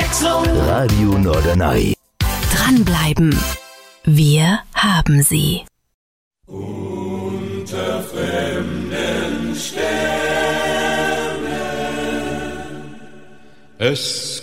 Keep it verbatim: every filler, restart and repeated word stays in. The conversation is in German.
Abwechslung. Radio Norderney. Dranbleiben. Wir haben sie. Unter fremden Sternen. Es